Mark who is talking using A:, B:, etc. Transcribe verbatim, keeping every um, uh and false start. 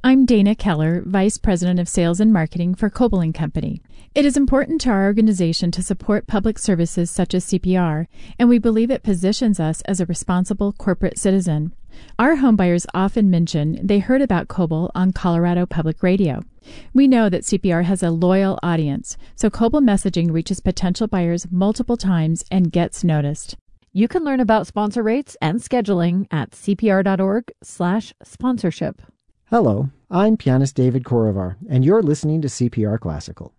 A: I'm Dana Keller, Vice President of Sales and Marketing for Coble and Company. It is important to our organization to support public services such as C P R, and we believe it positions us as a responsible corporate citizen. Our homebuyers often mention they heard about Coble on Colorado Public Radio. We know that C P R has a loyal audience, so Coble messaging reaches potential buyers multiple times and gets noticed.
B: You can learn about sponsor rates and scheduling at cpr.org slash sponsorship.
C: Hello, I'm pianist David Korovar, and you're listening to C P R Classical.